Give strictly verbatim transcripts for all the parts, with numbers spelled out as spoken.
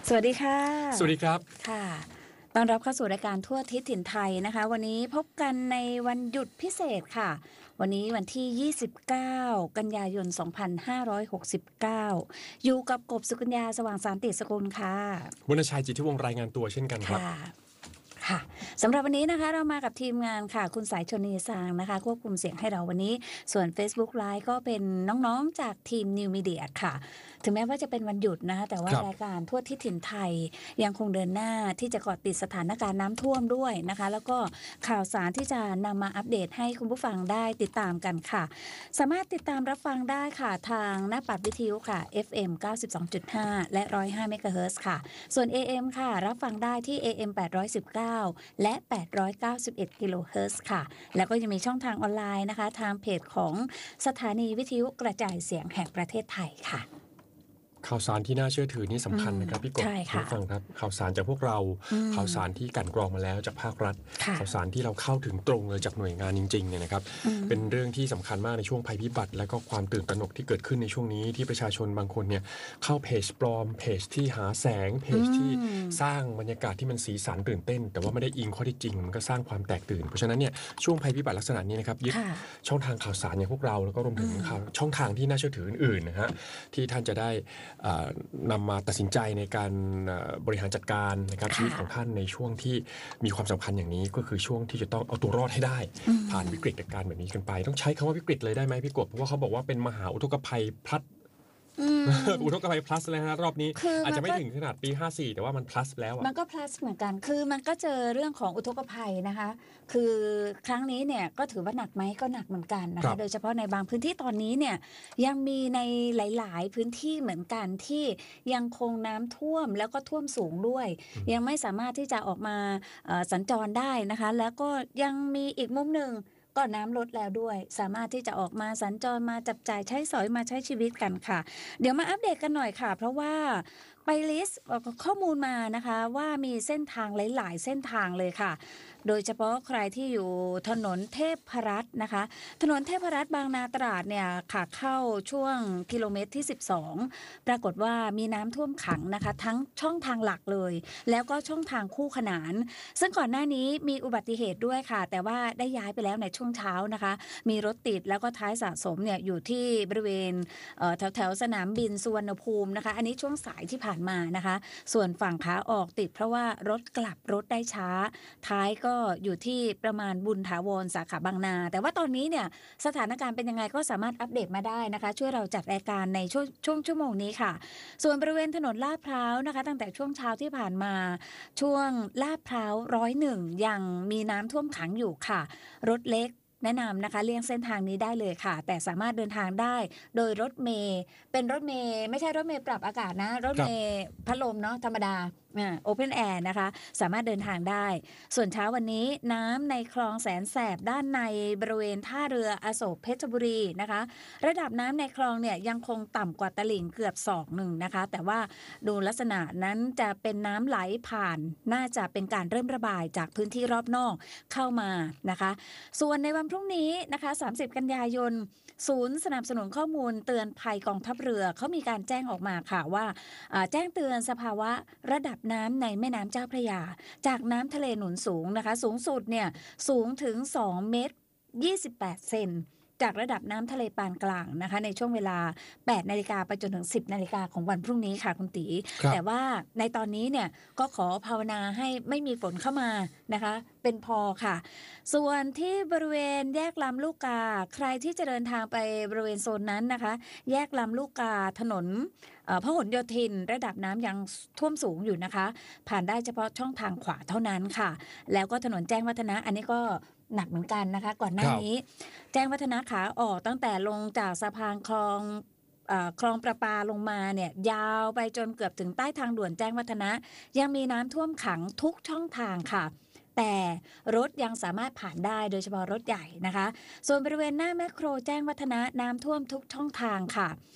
สวัสดีค่ะสวัสดีครับค่ะต้อนรับเข้าสู่รายการทั่วทิศถิ่นไทยนะคะวันนี้พบกันในวันหยุดพิเศษค่ะวันนี้วันที่ยี่สิบเก้ากันยายนสองพันห้าร้อยหกสิบเก้าอยู่กับกบสุกัญญาสว่างสันติสกุลค่ะวรรณชัยจิตทิวงศ์รายงานตัวเช่นกันครับค่ะสำหรับวันนี้นะคะเรามากับทีมงานค่ะคุณสายชนีสางนะคะควบคุมเสียงให้เราวันนี้ส่วน Facebook Live ก็เป็นน้องๆจากทีม New Media ค่ะถึงแม้ว่าจะเป็นวันหยุดนะคะแต่ว่ารายการทั่วทิศถิ่นไทยยังคงเดินหน้าที่จะเกาะติดสถานการณ์น้ำท่วมด้วยนะคะแล้วก็ข่าวสารที่จะนำมาอัปเดตให้คุณผู้ฟังได้ติดตามกันค่ะสามารถติดตามรับฟังได้ค่ะทางหน้าปัดวิทยุค่ะ เอฟ เอ็ม เก้าสิบสองจุดห้า และ หนึ่งร้อยห้า เมกะเฮิรตซ์ค่ะส่วน เอ เอ็ม ค่ะรับฟังได้ที่ เอ เอ็ม แปดร้อยสิบเก้าและแปดร้อยเก้าสิบเอ็ดกิโลเฮิรตซ์ค่ะแล้วก็ยังมีช่องทางออนไลน์นะคะทางเพจของสถานีวิทยุกระจายเสียงแห่งประเทศไทยค่ะข่าวสารที่น่าเชื่อถือนี่สำคัญนะครับพี่กบท่านฟังครับข่าวสารจากพวกเราข่าวสารที่กันกรองมาแล้วจากภาครัฐข่าวสารที่เราเข้าถึงตรงเลยจากหน่วยงานจริงๆเนี่ยนะครับเป็นเรื่องที่สำคัญมากในช่วงภัยพิบัติและก็ความตื่นตระหนกที่เกิดขึ้นในช่วงนี้ที่ประชาชนบางคนเนี่ยเข้าเพจปลอมเพจที่หาแสงเพจที่สร้างบรรยากาศที่มันสีสันตื่นเต้นแต่ว่าไม่ได้อิงข้อเท็จจริงมันก็สร้างความแตกตื่นเพราะฉะนั้นเนี่ยช่วงภัยพิบัติลักษณะนี้นะครับยึดช่องทางข่าวสารอย่างพวกเราแล้วก็รวมถึงช่องทางที่น่าเชื่อถืออื่นๆนะฮะที่ท่านจะได้นำมาตัดสินใจในการบริหารจัดการนะครับชีวิตของท่านในช่วงที่มีความสำคัญอย่างนี้ก็คือช่วงที่จะต้องเอาตัวรอดให้ได้ผ่านวิกฤตการณ์แบบนี้กันไปต้องใช้คำว่าวิกฤตเลยได้ไหมพี่กบเพราะว่าเขาบอกว่าเป็นมหาอุทกภัยพลัดอุทกภัย plus เลยนะรอบนี้อาจจะไม่ถึงขนาดปีห้าสี่แต่ว่ามัน plus แล้วอ่ะมันก็ plus เหมือนกันคือมันก็เจอเรื่องของอุทกภัยนะคะคือครั้งนี้เนี่ยก็ถือว่าหนักไหมก็หนักเหมือนกันนะคะโดยเฉพาะในบางพื้นที่ตอนนี้เนี่ยยังมีในหลายๆพื้นที่เหมือนกันที่ยังคงน้ำท่วมแล้วก็ท่วมสูงด้วยยังไม่สามารถที่จะออกมาสัญจรได้นะคะแล้วก็ยังมีอีกมุมหนึ่งก็น้ำลดแล้วด้วยสามารถที่จะออกมาสัญจรมาจับจ่ายใช้สอยมาใช้ชีวิตกันค่ะเดี๋ยวมาอัปเดตกันหน่อยค่ะเพราะว่าไปลิสต์ข้อมูลมานะคะว่ามีเส้นทางหลายๆเส้นทางเลยค่ะโดยเฉพาะใครที่อยู่ถนนเทพรัตน์นะคะถนนเทพรัตน์บางนาตราดเนี่ยขาเข้าช่วงกิโลเมตรที่สิบสองปรากฏว่ามีน้ำท่วมขังนะคะทั้งช่องทางหลักเลยแล้วก็ช่องทางคู่ขนานซึ่งก่อนหน้านี้มีอุบัติเหตุด้วยค่ะแต่ว่าได้ย้ายไปแล้วในช่วงเช้านะคะมีรถติดแล้วก็ท้ายสะสมเนี่ยอยู่ที่บริเวณแถวแถวสนามบินสุวรรณภูมินะคะอันนี้ช่วงสายที่ผ่านมานะคะส่วนฝั่งขาออกติดเพราะว่ารถกลับรถได้ช้าท้ายก็อยู่ที่ประมาณบุญถาวรสาขาบางนาแต่ว่าตอนนี้เนี่ยสถานการณ์เป็นยังไงก็สามารถอัปเดตมาได้นะคะช่วยเราจัดรายการในช่วงช่วงชั่วโมงนี้ค่ะส่วนบริเวณถนนลาดพร้าวนะคะตั้งแต่ช่วงเช้าที่ผ่านมาช่วงลาดพร้าวร้อยหนึ่งยังมีน้ำท่วมขังอยู่ค่ะรถเล็กแนะนำนะคะเลี่ยงเส้นทางนี้ได้เลยค่ะแต่สามารถเดินทางได้โดยรถเมย์เป็นรถเมย์ไม่ใช่รถเมย์ปรับอากาศนะรถเมย์พัดลมเนาะธรรมดาโอเพนแอร์นะคะสามารถเดินทางได้ส่วนเช้าวันนี้น้ำในคลองแสนแสบด้านในบริเวณท่าเรืออโศกเพชรบุรีนะคะระดับน้ำในคลองเนี่ยยังคงต่ำกว่าตลิ่งเกือบศอกหนึ่งนะคะแต่ว่าดูลักษณะนั้นจะเป็นน้ำไหลผ่านน่าจะเป็นการเริ่มระบายจากพื้นที่รอบนอกเข้ามานะคะส่วนในวันพรุ่งนี้นะคะสามสิบกันยายนศูนย์สนับสนุนข้อมูลเตือนภัยกองทัพเรือเขามีการแจ้งออกมาค่ะว่าแจ้งเตือนสภาวะระดับน้ำในแม่น้ำเจ้าพระยาจากน้ำทะเลหนุนสูงนะคะสูงสุดเนี่ยสูงถึงสองเมตรยี่สิบแปดเซนจากระดับน้ำทะเลปานกลางนะคะในช่วงเวลาแปดนาฬิกาไปจนถึงสิบนาฬิกาของวันพรุ่งนี้ค่ะคุณตีแต่ว่าในตอนนี้เนี่ยก็ขอภาวนาให้ไม่มีฝนเข้ามานะคะเป็นพอค่ะส่วนที่บริเวณแยกลำลูกกาใครที่จะเดินทางไปบริเวณโซนนั้นนะคะแยกลำลูกกาถนนพหลโยธินระดับน้ำยังท่วมสูงอยู่นะคะผ่านได้เฉพาะช่องทางขวาเท่านั้นค่ะแล้วก็ถนนแจ้งวัฒนะอันนี้ก็หนักเหมือนกันนะคะก่อนหน้านี้แจ้งวัฒนะขาออกตั้งแต่ลงจากสะพานคลองคลองประปาลงมาเนี่ยยาวไปจนเกือบถึงใต้ทางด่วนแจ้งวัฒนะยังมีน้ำท่วมขังทุกช่องทางค่ะแต่รถยังสามารถผ่านได้โดยเฉพาะรถใหญ่นะคะส่วนบริเวณหน้าแมคโครแจ้งวัฒนะน้ำท่วมทุกช่องทางค่ะ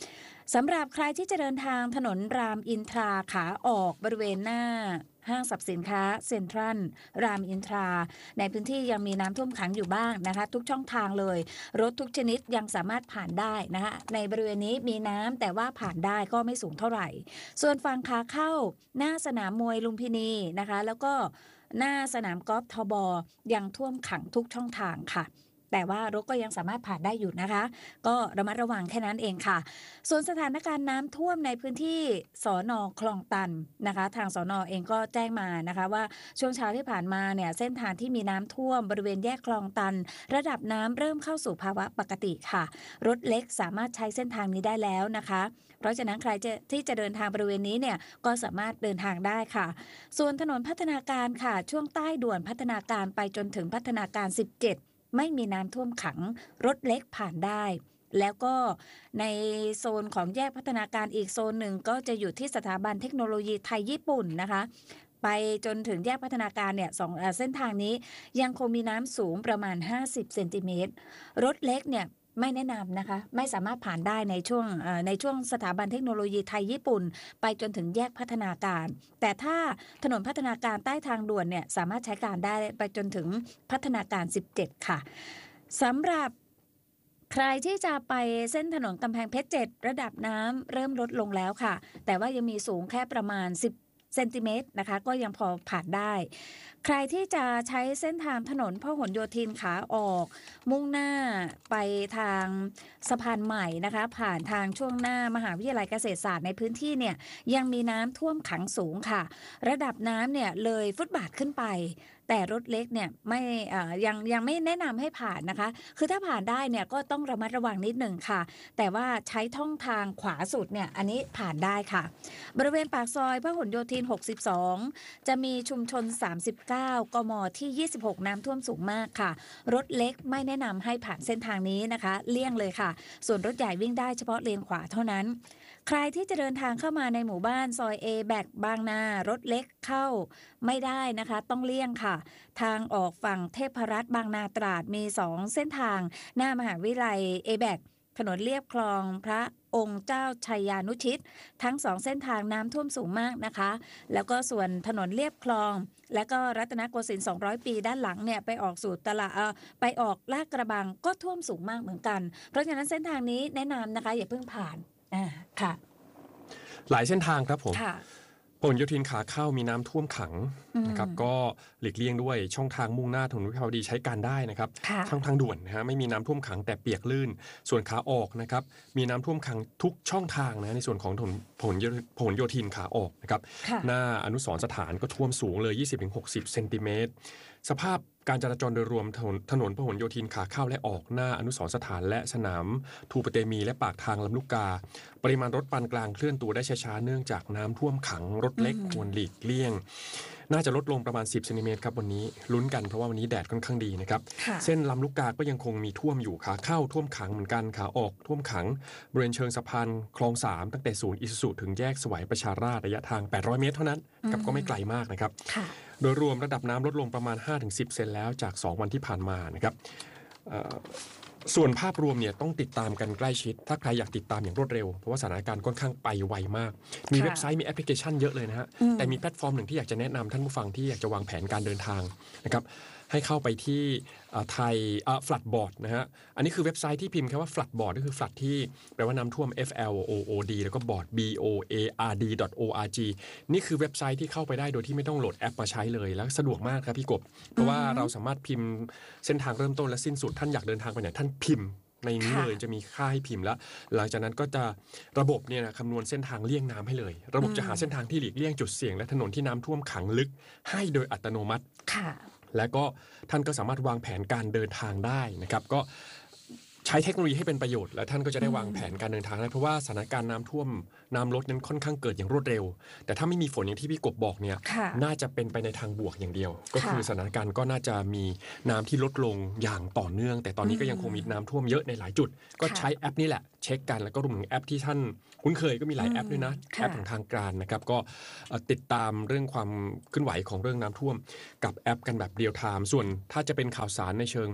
สำหรับใครที่จะเดินทางถนนรามอินทราขาออกบริเวณหน้าห้างสรรพสินค้าเซ็นทรัลรามอินทราในพื้นที่ยังมีน้ำท่วมขังอยู่บ้างนะคะทุกช่องทางเลยรถทุกชนิดยังสามารถผ่านได้นะคะในบริเวณนี้มีน้ำแต่ว่าผ่านได้ก็ไม่สูงเท่าไหร่ส่วนฝั่งขาเข้าหน้าสนามมวยลุมพินีนะคะแล้วก็หน้าสนามกอล์ฟทบยังท่วมขังทุกช่องทางค่ะแต่ว่ารถก็ยังสามารถผ่านได้อยู่นะคะก็ระมัดระวังแค่นั้นเองค่ะส่วนสถานการณ์น้ำท่วมในพื้นที่สน.คลองตันนะคะทางสน.เองก็แจ้งมานะคะว่าช่วงเช้าที่ผ่านมาเนี่ยเส้นทางที่มีน้ำท่วมบริเวณแยกคลองตันระดับน้ำเริ่มเข้าสู่ภาวะปกติค่ะรถเล็กสามารถใช้เส้นทางนี้ได้แล้วนะคะเพราะฉะนั้นใครจะที่จะเดินทางบริเวณนี้เนี่ยก็สามารถเดินทางได้ค่ะส่วนถนนพัฒนาการค่ะช่วงใต้ด่วนพัฒนาการไปจนถึงพัฒนาการสิบเจ็ดไม่มีน้ำท่วมขังรถเล็กผ่านได้แล้วก็ในโซนของแยกพัฒนาการอีกโซนหนึ่งก็จะอยู่ที่สถาบันเทคโนโลยีไทยญี่ปุ่นนะคะไปจนถึงแยกพัฒนาการเนี่ยสองเส้นทางนี้ยังคงมีน้ำสูงประมาณห้าสิบเซนติเมตรรถเล็กเนี่ยไม่แนะนำนะคะไม่สามารถผ่านได้ในช่วงในช่วงสถาบันเทคโนโลยีไทยญี่ปุ่นไปจนถึงแยกพัฒนาการแต่ถ้าถนนพัฒนาการใต้ทางด่วนเนี่ยสามารถใช้การได้ไปจนถึงพัฒนาการสิบเจ็ดค่ะสำหรับใครที่จะไปเส้นถนนกำแพงเพชรเจ็ดระดับน้ำเริ่มลดลงแล้วค่ะแต่ว่ายังมีสูงแค่ประมาณสิบเซนติเมตรนะคะก็ยังพอผ่านได้ใครที่จะใช้เส้นทางถนนพหลโยธินขาออกมุ่งหน้าไปทางสะพานใหม่นะคะผ่านทางช่วงหน้ามหาวิทยาลัยเกษตรศาสตร์ในพื้นที่เนี่ยยังมีน้ำท่วมขังสูงค่ะระดับน้ำเนี่ยเลยฟุตบาทขึ้นไปแต่รถเล็กเนี่ยไม่ยังยังไม่แนะนำให้ผ่านนะคะคือถ้าผ่านได้เนี่ยก็ต้องระมัดระวังนิดหนึ่งค่ะแต่ว่าใช้ท่องทางขวาสุดเนี่ยอันนี้ผ่านได้ค่ะบริเวณปากซอยพหลโยธินหกสิบสองจะมีชุมชนสามสิบเก้ากมที่ยี่สิบหกน้ำท่วมสูงมากค่ะรถเล็กไม่แนะนำให้ผ่านเส้นทางนี้นะคะเลี่ยงเลยค่ะส่วนรถใหญ่วิ่งได้เฉพาะเลนขวาเท่านั้นใครที่จะเดินทางเข้ามาในหมู่บ้านซอย A แบกบางนารถเล็กเข้าไม่ได้นะคะต้องเลี่ยงค่ะทางออกฝั่งเทพรัตน์บางนาตราดมีสองเส้นทางหน้ามหาวิทยาลัย A แบกถนนเลียบคลองพระองค์เจ้าชัยยานุชิตทั้งสองเส้นทางน้ำท่วมสูงมากนะคะแล้วก็ส่วนถนนเลียบคลองและก็รัตนโกสินทร์สองร้อยปีด้านหลังเนี่ยไปออกสู่ตลาดเอ่อไปออกลาดกระบังก็ท่วมสูงมากเหมือนกันเพราะฉะนั้นเส้นทางนี้แนะนำนะคะอย่าเพิ่งผ่านอ่าค่ะหลายเส้นทางครับผมพหลโยธินขาเข้ามีน้ำท่วมขังนะครับก็หลีกเลี่ยงด้วยช่องทางมุ่งหน้าถนนวิภาวดีใช้การได้นะครับช่องทางด่วนนะฮะไม่มีน้ำท่วมขังแต่เปียกลื่นส่วนขาออกนะครับมีน้ำท่วมขังทุกช่องทางนะในส่วนของถนนพหลโยธินขาออกนะครับหน้าอนุสรณ์สถานก็ท่วมสูงเลย ยี่สิบถึงหกสิบเซนติเมตรสภาพการจราจรโดยรวมถนนถนนพหลโยธินขาเข้าและออกหน้าอนุสรณ์สถานและสนามทูปเตมีและปากทางลำลูกกาปริมาณรถปานกลางเคลื่อนตัวได้ช้าๆเนื่องจากน้ำท่วมขังรถเล็กควรหลีกเลี่ยงน่าจะลดลงประมาณสิบเซนติเมตรครับวันนี้ลุ้นกันเพราะว่าวันนี้แดดค่อนข้างดีนะครับเส้นลำลูกกาก็ยังคงมีท่วมอยู่ขาเข้าท่วมขังเหมือนกันขาออกท่วมขังบริเวณเชิงสะพานคลองสามตั้งแต่ศูนย์อิสุสุถึงแยกสวัยประชาราษฎร์ระยะทางแปดร้อยเมตรเท่านั้นกับก็ไม่ไกลมากนะครับโดยรวมระดับน้ำลดลงประมาณ ห้าถึงสิบ เซนแล้วจากสองวันที่ผ่านมานะครับส่วนภาพรวมเนี่ยต้องติดตามกันใกล้ชิดถ้าใครอยากติดตามอย่างรวดเร็วเพราะว่าสถานการณ์ค่อนข้างไปไวมากมีเว็บไซต์มีแอปพลิเคชันเยอะเลยนะฮะแต่มีแพลตฟอร์มหนึ่งที่อยากจะแนะนำท่านผู้ฟังที่อยากจะวางแผนการเดินทางนะครับให้เข้าไปที่ไทยฟลัดบอร์ดนะฮะอันนี้คือเว็บไซต์ที่พิมพ์แค่ว่าฟลัดบอร์ดก็คือฟลัดที่แปลว่าน้ำท่วม F L O O D แล้วก็บอร์ด B O A R D O R G นี่คือเว็บไซต์ที่เข้าไปได้โดยที่ไม่ต้องโหลดแอปมาใช้เลยแล้วสะดวกมากครับพี่กบเพราะว่าเราสามารถพิมพ์เส้นทางเริ่มต้นและสิ้นสุดท่านอยากเดินทางไปไหนท่านพิมพ์ในนี้เลยจะมีค่าให้พิมพ์แล้วหลังจากนั้นก็จะระบบเนี่ยนะคำนวณเส้นทางเลี่ยงน้ำให้เลยระบบจะหาเส้นทางที่หลีกเลี่ยงจุดเสี่ยงและถนนที่น้ำท่วมขังลึกให้โดยอัตโนมัติและก็ท่านก็สามารถวางแผนการเดินทางได้นะครับก็ใช้เทคโนโลยีให้เป็นประโยชน์และท่านก็จะได้วางแผนการเดินทางได้เพราะว่าสถานการณ์น้ำท่วมน้ำลดนั้นค่อนข้างเกิดอย่างรวดเร็วแต่ถ้าไม่มีฝนอย่างที่พี่กบบอกเนี่ยน่าจะเป็นไปในทางบวกอย่างเดียวก็คือสถานการณ์ก็น่าจะมีน้ำที่ลดลงอย่างต่อเนื่องแต่ตอนนี้ก็ยังคงมีน้ำท่วมเยอะในหลายจุดก็ใช้แอปนี้แหละเช็คกันแล้วก็รวมถึงแอปที่ท่านคุ้นเคยก็มีหลายแอปด้วยนะแอปของทางการนะครับก็ติดตามเรื่องความเคลื่อนไหวของเรื่องน้ำท่วมกับแอปกันแบบเรียลไทม์ส่วนถ้าจะเป็นข่าวสารในเชิง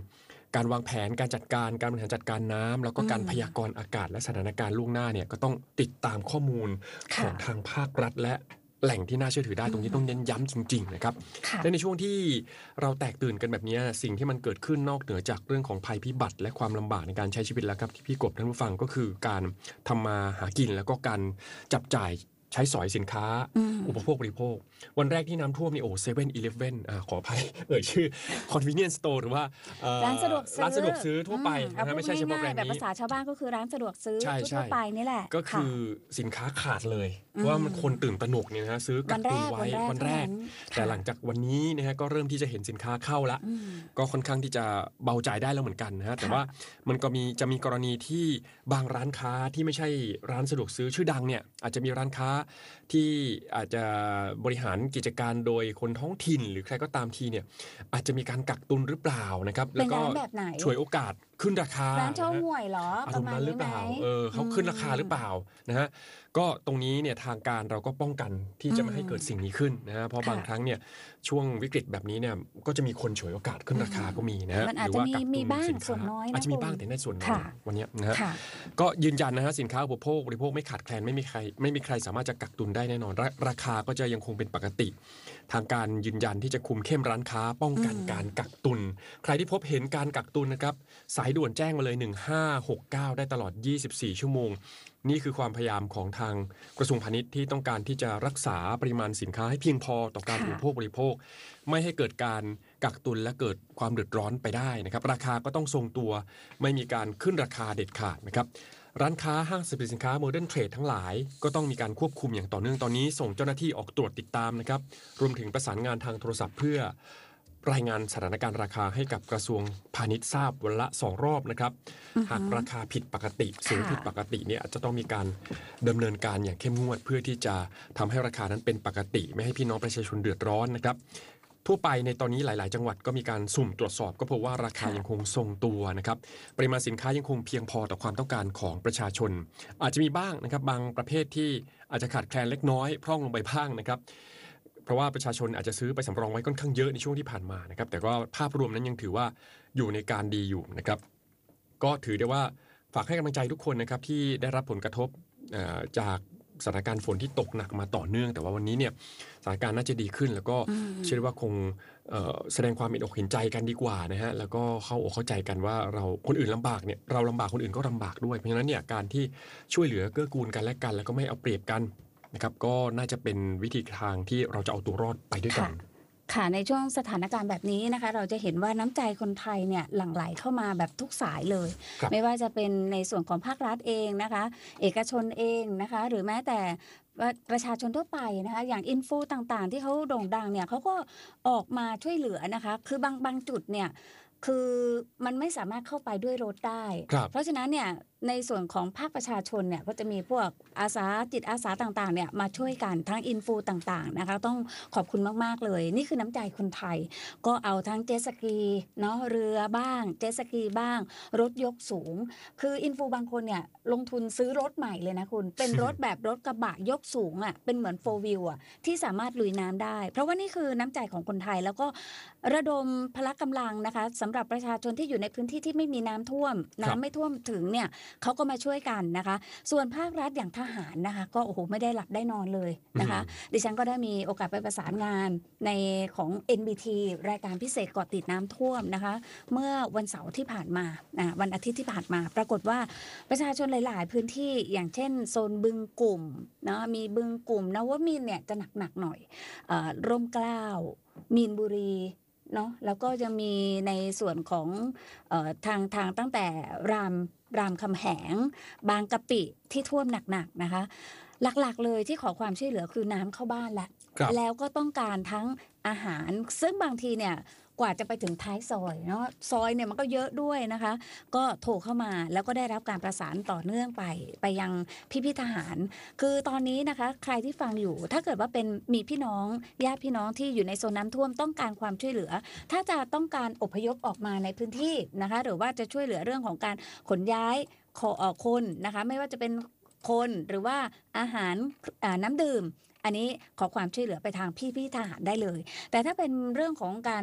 การวางแผนการจัดการการบริหารจัดการน้ำแล้วก็การพยากรณ์อากาศและสถานการณ์ล่วงหน้าเนี่ยก็ต้องติดตามข้อมูลของทางภาครัฐและแหล่งที่น่าเชื่อถือได้ตรงนี้ต้องเน้นย้ำจริงๆนะครับและในช่วงที่เราแตกตื่นกันแบบนี้สิ่งที่มันเกิดขึ้นนอกเหนือจากเรื่องของภัยพิบัติและความลำบากในการใช้ชีวิตแล้วครับที่พี่กบท่านผู้ฟังก็คือการทำมาหากินแล้วก็การจับจ่ายใช้สอยสินค้าอุปโภคบริโภควันแรกที่น้ำท่วมนี่โอ้เซเว่นอีเลฟเว่นขออภัยเอ่ยชื่อ convenience store หรือว่าร้านสะดวกซื้อร้านสะดวกซื้อทั่วไปนะไม่ใช่เฉพาะแบรนด์นี้แบบภาษาชาวบ้านก็คือร้านสะดวกซื้อทั่วไปนี่แหละก็คือสินค้าขาดเลยว่ามันคนตื่นตระหนกเนี่ยนะซื้อกักตุนไว้วันแรกแต่หลังจากวันนี้นะฮะก็เริ่มที่จะเห็นสินค้าเข้าละก็ค่อนข้างที่จะเบาใจได้แล้วเหมือนกันนะฮะแต่ว่ามันก็มีจะมีกรณีที่บางร้านค้าที่ไม่ใช่ร้านสะดวกซื้อชื่อดังเนี่ยอาจจะมีร้านค้าที่อาจจะบริหารกิจการโดยคนท้องถิ่นหรือใครก็ตามทีเนี่ยอาจจะมีการกักตุนหรือเปล่านะครับแล้วก็ฉวยโอกาสขึ้นราคาร้านเจ้าห่วยเหรอประมาณนั้นหรือเปล่าเออเขาขึ้นราคาหรือเปล่านะฮะก็ตรงนี้เนี่ยทางการเราก็ป้องกันที่จะไม่ให้เกิดสิ่งนี้ขึ้นนะฮะเพราะบางครั้งเนี่ยช่วงวิกฤตแบบนี้เนี่ยก็จะมีคนฉวยโอกาสขึ้นราคาก็มีนะฮะหรือว่ากักตุนสินค้าอาจจะมีบ้างแต่ในส่วนน้อยวันนี้นะฮะก็ยืนยันนะฮะสินค้าอุปโภคบริโภคไม่ขาดแคลนไม่มีใครไม่มีใครสามารถจะกักตุนได้แน่นอนราคาก็จะยังคงเป็นปกติทางการยืนยันที่จะคุมเข้มร้านค้าป้องกันการกักตุนใครที่พบเห็นการกักตุนนะครับสายด่วนแจ้งมาเลยหนึ่งห้าหกเก้าได้ตลอดยี่สิบสี่ชั่วโมงนี่คือความพยายามของทางกระทรวงพาณิชย์ที่ต้องการที่จะรักษาปริมาณสินค้าให้เพียงพอต่อการอุปโภคบริโภคไม่ให้เกิดการกักตุนและเกิดความเดือดร้อนไปได้นะครับราคาก็ต้องทรงตัวไม่มีการขึ้นราคาเด็ดขาดนะครับร้านค้าห้างสรรพสินค้าโมเดิร์นเทรดทั้งหลายก็ต้องมีการควบคุมอย่างต่อเนื่องตอนนี้ส่งเจ้าหน้าที่ออกตรวจติดตามนะครับรวมถึงประสานงานทางโทรศัพท์เพื่อรายงานสถานการณ์ราคาให้กับกระทรวงพาณิชย์ทราบวันละสองรอบนะครับหากราคาผิดปกติสูงผิดปกติเนี่ยจะต้องมีการดำเนินการอย่างเข้มงวดเพื่อที่จะทำให้ราคานั้นเป็นปกติไม่ให้พี่น้องประชาชนเดือดร้อนนะครับทั่วไปในตอนนี้หลายๆจังหวัดก็มีการสุ่มตรวจสอบก็พบว่าราคายังคงทรงตัวนะครับปริมาณสินค้ายังคงเพียงพอต่อความต้องการของประชาชนอาจจะมีบ้างนะครับบางประเภทที่อาจจะขาดแคลนเล็กน้อยพร่องลงไปบ้างนะครับเพราะว่าประชาชนอาจจะซื้อไปสำรองไว้ค่อนข้างเยอะในช่วงที่ผ่านมานะครับแต่ก็ภาพรวมนั้นยังถือว่าอยู่ในการดีอยู่นะครับก็ถือได้ว่าฝากให้กำลังใจทุกคนนะครับที่ได้รับผลกระทบจากสถานการณ์ฝนที่ตกหนักมาต่อเนื่องแต่ว่าวันนี้เนี่ยสถานการณ์น่าจะดีขึ้นแล้วก็เชื่อว่าคงแสดงความเห็นอกเห็นใจกันดีกว่านะฮะแล้วก็เข้าอกเข้าใจกันว่าเราคนอื่นลำบากเนี่ยเราลำบากคนอื่นก็ลำบากด้วยเพราะฉะนั้นเนี่ยการที่ช่วยเหลือเกื้อกูลกันและกันแล้วก็ไม่เอาเปรียบกันนะครับก็น่าจะเป็นวิธีทางที่เราจะเอาตัวรอดไปด้วยกันค่ะในช่วงสถานการณ์แบบนี้นะคะเราจะเห็นว่าน้ำใจคนไทยเนี่ยหลั่งไหลเข้ามาแบบทุกสายเลยไม่ว่าจะเป็นในส่วนของภาครัฐเองนะคะเอกชนเองนะคะหรือแม้แต่ประชาชนทั่วไปนะคะอย่างอินฟูต่างๆที่เขาโด่งดังเนี่ยเขาก็ออกมาช่วยเหลือนะคะคือบางบางจุดเนี่ยคือมันไม่สามารถเข้าไปด้วยรถได้เพราะฉะนั้นเนี่ยในส่วนของภาคประชาชนเนี่ยก็จะมีพวกอาสาจิตอาสาต่างๆเนี่ยมาช่วยกันทั้งอินฟูต่างๆนะคะต้องขอบคุณมากๆเลยนี่คือน้ำใจคนไทยก็เอาทั้งเจ็ตสกีเนาะเรือบ้างเจ็ตสกีบ้างรถยกสูงคืออินฟูบางคนเนี่ยลงทุนซื้อรถใหม่เลยนะคุณเป็นรถแบบรถกระบะยกสูงอ่ะเป็นเหมือนโฟร์วิวอ่ะที่สามารถลุยน้ำได้เพราะว่านี่คือน้ำใจของคนไทยแล้วก็ระดมพละกำลังนะคะสำหรับประชาชนที่อยู่ในพื้นที่ที่ไม่มีน้ำท่วมน้ำไม่ท่วมถึงเนี่ยเขาก็มาช่วยกันนะคะส่วนภาครัฐอย่างทหารนะคะก็โอ้โหไม่ได้หลับได้นอนเลยนะคะดิฉันก็ได้มีโอกาสไปประสานงานในของ เอ็น บี ที รายการพิเศษเกาะติดน้ำท่วมนะคะเมื่อวันเสาร์ที่ผ่านมาวันอาทิตย์ที่ผ่านมาปรากฏว่าประชาชนหลายๆพื้นที่อย่างเช่นโซนบึงกลุ่มนะมีบึงกลุ่มนวมินทร์เนี่ยจะหนักๆหน่อยเอ่อร่มเกล้ามีนบุรีเนาะแล้วก็จะมีในส่วนของเอ่อทางทางตั้งแต่รามรามคำแหงบางกะปิที่ท่วมหนักๆนะคะหลักๆเลยที่ขอความช่วยเหลือคือน้ำเข้าบ้านแหละแล้วก็ต้องการทั้งอาหารซึ่งบางทีเนี่ยกว่าจะไปถึงท้ายซอยเนาะซอยเนี่ยมันก็เยอะด้วยนะคะก็โทรเข้ามาแล้วก็ได้รับการประสานต่อเนื่องไปไปยังพี่ๆทหารคือตอนนี้นะคะใครที่ฟังอยู่ถ้าเกิดว่าเป็นมีพี่น้องญาติพี่น้องที่อยู่ในโซนน้ำท่วมต้องการความช่วยเหลือถ้าจะต้องการอพยพออกมาในพื้นที่นะคะหรือว่าจะช่วยเหลือเรื่องของการขนย้ายคนนะคะไม่ว่าจะเป็นคนหรือว่าอาหารน้ำดื่มอันนี้ขอความช่วยเหลือไปทางพี่ๆทหารได้เลยแต่ถ้าเป็นเรื่องของการ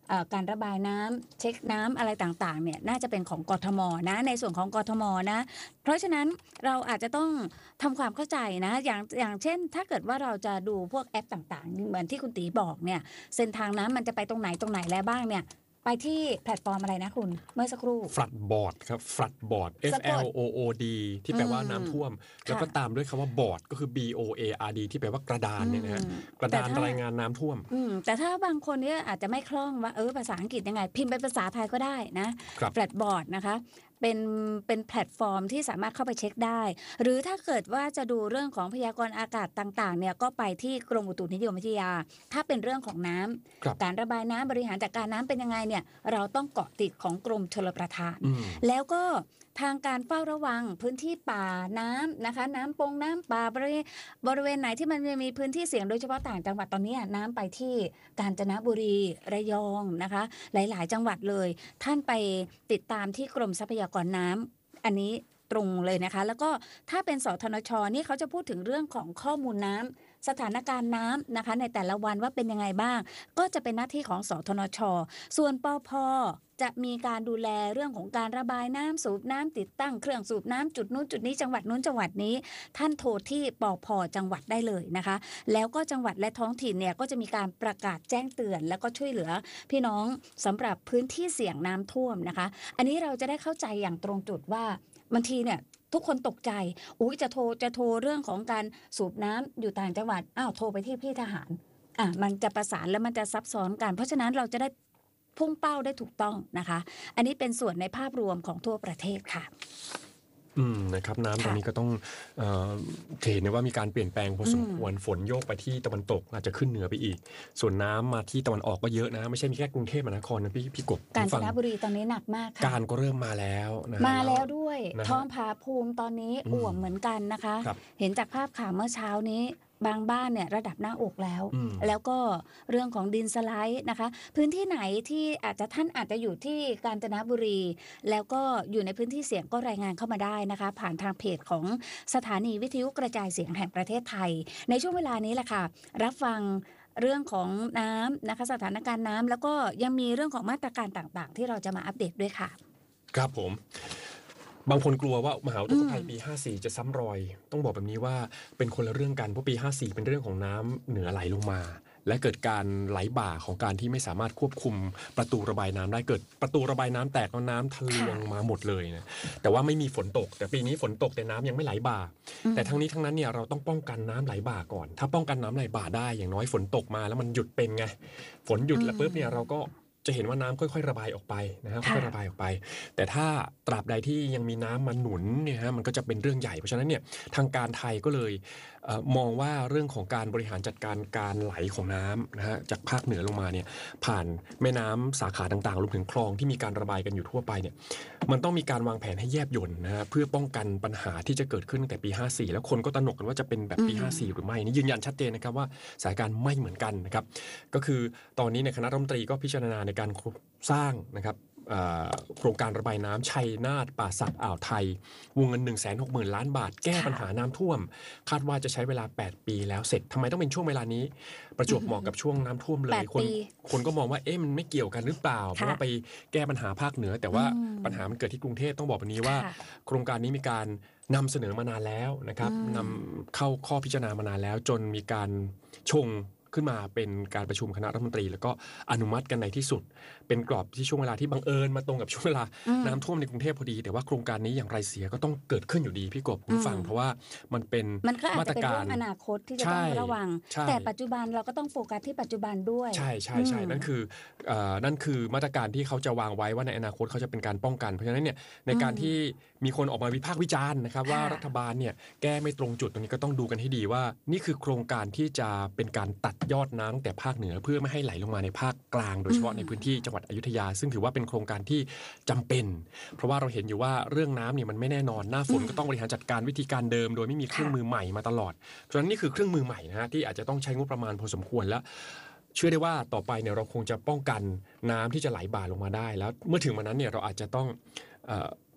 การระบายน้ำเช็คน้ำอะไรต่างๆเนี่ยน่าจะเป็นของกทมนะในส่วนของกทมนะเพราะฉะนั้นเราอาจจะต้องทำความเข้าใจนะอย่างอย่างเช่นถ้าเกิดว่าเราจะดูพวกแอปต่างๆเหมือนที่คุณตีบอกเนี่ยเส้นทางน้ำมันจะไปตรงไหนตรงไหนแล้วบ้างเนี่ยไปที่แพลตฟอร์มอะไรนะคุณเมื่อสักครู่ Floodboard ครับ Floodboard F L O O D ที่แปลว่าน้ำท่วมแล้วก็ตามด้วยคำว่า board ก็คือ B O A R D ที่แปลว่ากระดานเนี่ยนะฮะกระดานรายงานน้ำท่วมแต่ถ้าบางคนเนี่ยอาจจะไม่คล่องว่าเออภาษาอังกฤษยังไงพิมพ์เป็นภาษาไทยก็ได้นะ Floodboard นะคะเป็นเป็นแพลตฟอร์มที่สามารถเข้าไปเช็คได้หรือถ้าเกิดว่าจะดูเรื่องของพยากรณ์อากาศต่างๆเนี่ยก็ไปที่กรมอุตุนิยมวิทยาถ้าเป็นเรื่องของน้ำการระบายน้ำบริหารจัดการน้ำเป็นยังไงเนี่ยเราต้องเกาะติดของกรมชลประทานแล้วก็ทางการเฝ้าระวังพื้นที่ป่าน้ำนะคะน้ำปงน้ำป่าบริเวณบริเวณไหนที่มันมีพื้นที่เสี่ยงโดยเฉพาะต่างจังหวัดตอนนี้น้ำไปที่กาญจนบุรีระยองนะคะหลายๆจังหวัดเลยท่านไปติดตามที่กรมทรัพยากรน้ำอันนี้ตรงเลยนะคะแล้วก็ถ้าเป็นสทนชนี่เขาจะพูดถึงเรื่องของข้อมูลน้ำสถานการณ์น้ำนะคะในแต่ละวันว่าเป็นยังไงบ้างก็จะเป็นหน้าที่ของสทนชส่วนปภ.จะมีการดูแลเรื่องของการระบายน้ำสูบน้ำติดตั้งเครื่องสูบน้ำจุดนู้นจุดนี้จังหวัดนู้นจังหวัดนี้ท่านโทรที่ปภ.จังหวัดได้เลยนะคะแล้วก็จังหวัดและท้องถิ่นเนี่ยก็จะมีการประกาศแจ้งเตือนแล้วก็ช่วยเหลือพี่น้องสำหรับพื้นที่เสี่ยงน้ำท่วมนะคะอันนี้เราจะได้เข้าใจอย่างตรงจุดว่าบางทีเนี่ยทุกคนตกใจอุ้ยจะโทรจะโทรเรื่องของการสูบน้ำอยู่ต่างจังหวัดอ้าวโทรไปที่พี่ทหารอ่ะมันจะประสานแล้วมันจะซับซ้อนกันเพราะฉะนั้นเราจะได้พุ่งเป้าได้ถูกต้องนะคะอันนี้เป็นส่วนในภาพรวมของทั่วประเทศค่ะอืมนะครับน้ำตอนนี้ก็ต้องเอ่อเห็นว่ามีการเปลี่ยนแปลงพอสมควรฝนโยกไปที่ตะวันตกอาจจะขึ้นเหนือไปอีกส่วนน้ำมาที่ตะวันออกก็เยอะนะไม่ใช่มีแค่กรุงเทพมหานครนะพี่พี่กบกาญจนบุรีตอนนี้หนักมากค่ะการก็เริ่มมาแล้วนะมาแล้วด้วยท้องผาภูมิตอนนี้อ่วมเหมือนกันนะคะเห็นจากภาพข่าวเมื่อเช้านี้บางบ้านเนี่ยระดับหน้าอกแล้วแล้วก็เรื่องของดินสไลด์นะคะพื้นที่ไหนที่อาจจะท่านอาจจะอยู่ที่กาญจนบุรีแล้วก็อยู่ในพื้นที่เสี่ยงก็รายงานเข้ามาได้นะคะผ่านทางเพจของสถานีวิทยุกระจายเสียงแห่งประเทศไทยในช่วงเวลานี้แหละค่ะรับฟังเรื่องของน้ำนะคะสถานการณ์น้ำแล้วก็ยังมีเรื่องของมาตรการต่างๆที่เราจะมาอัปเดตด้วยค่ะครับผมบางคนกลัวว่ามหาอุทกภัยปีห้าสี่จะซ้ำรอยต้องบอกแบบนี้ว่าเป็นคนละเรื่องกันเพราะปีห้าสี่เป็นเรื่องของน้ำเหนือไหลลงมาและเกิดการไหลบ่าของการที่ไม่สามารถควบคุมประตูระบายน้ำได้เกิดประตูระบายน้ำแตกแล้วน้ำทะลวงมาหมดเลยนะแต่ว่าไม่มีฝนตกแต่ปีนี้ฝนตกแต่น้ำยังไม่ไหลบ่าแต่ทั้งนี้ทั้งนั้นเนี่ยเราต้องป้องกันน้ำไหลบ่าก่อนถ้าป้องกันน้ำไหลบ่าได้อย่างน้อยฝนตกมาแล้วมันหยุดเป็นไงฝนหยุดแล้วปุ๊บเนี่ยเราก็จะเห็นว่าน้ำค่อยๆระบายออกไปนะครับค่อยๆระบายออกไปแต่ถ้าตราบใดที่ยังมีน้ำมาหนุนเนี่ยฮะมันก็จะเป็นเรื่องใหญ่เพราะฉะนั้นเนี่ยทางการไทยก็เลยเอ่อมองว่าเรื่องของการบริหารจัดการการไหลของน้ำนะฮะจากภาคเหนือลงมาเนี่ยผ่านแม่น้ำสาขาต่างๆรวมถึงคลองที่มีการระบายกันอยู่ทั่วไปเนี่ยมันต้องมีการวางแผนให้แยบยลนะฮะเพื่อป้องกันปัญหาที่จะเกิดขึ้นตั้งแต่ปีห้าสี่แล้วคนก็ตระหนกกันว่าจะเป็นแบบปีห้าสี่หรือไม่นี่ยืนยันชัดเจนนะครับว่าสถานการณ์ไม่เหมือนกันนะครับก็คือตอนนี้ในคณะรัฐมนตรีก็พิจารณาในการสร้างนะครับโครงการระบายน้ำชัยนาทป่าสักอ่าวไทยวงเงิน หนึ่งแสนหกหมื่น ล้านบาทแก้ปัญหาน้ำท่วมคาดว่าจะใช้เวลาแปดปีแล้วเสร็จทำไมต้องเป็นช่วงเวลานี้ประจวบเหมาะกับช่วงน้ำท่วมเลยคนคนก็มองว่าเอ๊ะมันไม่เกี่ยวกันหรือเปล่าเพราะว่าไปแก้ปัญหาภาคเหนือแต่ว่าปัญหามันเกิดที่กรุงเทพต้องบอกแบบนี้ว่าโครงการนี้มีการนำเสนอมานานแล้วนะครับนำเข้าข้อพิจารณามานานแล้วจนมีการชงขึ้นมาเป็นการประชุมคณะรัฐมนตรีแล้วก็อนุมัติกันในที่สุดเป็นกรอบที่ช่วงเวลาที่บังเอิญมาตรงกับช่วงเวลาน้ำท่วมในกรุงเทพพอดีแต่ว่าโครงการนี้อย่างไรเสียก็ต้องเกิดขึ้นอยู่ดีพี่กบคุณฟังเพราะว่ามันเป็นมาตรการอนาคตที่จะต้องระวังแต่ปัจจุบันเราก็ต้องโฟกัสที่ปัจจุบันด้วยใช่ใช่ใช่นั่นคือนั่นคือมาตรการที่เขาจะวางไว้ว่าในอนาคตเขาจะเป็นการป้องกันเพราะฉะนั้นเนี่ยในการที่มีคนออกมาวิพากษ์วิจารณ์นะครับว่ารัฐบาลเนี่ยแก้ไม่ตรงจุดตรงนี้ก็ต้องดูกันให้ดีว่านี่คือโครงการที่จะเป็นการตัดยอดน้ำแต่ภาคเหนือเพื่อไม่ให้ไหลลงมาในภาคกลางโดยเฉพาะในพื้นที่จังหวัดอยุธยาซึ่งถือว่าเป็นโครงการที่จำเป็นเพราะว่าเราเห็นอยู่ว่าเรื่องน้ำเนี่ยมันไม่แน่นอนหน้าฝนก็ต้องบริหารจัดการวิธีการเดิมโดยไม่มีเครื่องมือใหม่มาตลอดเพราะฉะนั้นนี่คือเครื่องมือใหม่นะฮะที่อาจจะต้องใช้งบประมาณพอสมควรแล้วเชื่อได้ว่าต่อไปเนี่ยเราคงจะป้องกันน้ำที่จะไหลบ่าลงมาได้แล้วเมื่อถึงวันนั้นเนี่ยเราอาจจะต้อง